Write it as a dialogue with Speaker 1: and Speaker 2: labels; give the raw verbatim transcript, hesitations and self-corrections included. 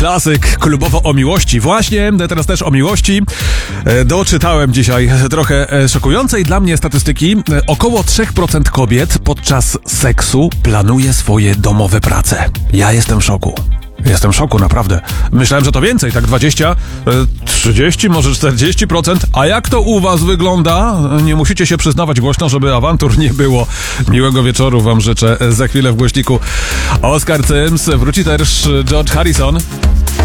Speaker 1: Klasyk klubowo o miłości. Właśnie, teraz też o miłości. Doczytałem dzisiaj trochę szokującej dla mnie statystyki. Około trzy procent kobiet podczas seksu planuje swoje domowe prace. Ja jestem w szoku. Jestem w szoku, naprawdę. Myślałem, że to więcej, tak dwadzieścia, trzydzieści, może czterdzieści procent. A jak to u was wygląda? Nie musicie się przyznawać głośno, żeby awantur nie było. Miłego wieczoru wam życzę. Za chwilę w głośniku Oscar Sims. Wróci też George Harrison.